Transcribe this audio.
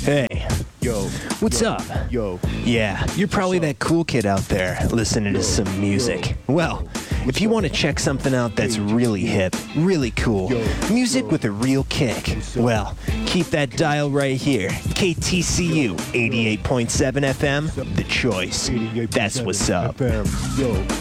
Hey, Yo, what's up? Yo, Yeah, you're probably that cool kid out there listening to some music. Well, if you want to check something out that's really hip, really cool, music with a real kick, well, keep that dial right here. KTCU 88.7 FM, The Choice. That's what's up. FM. Yo.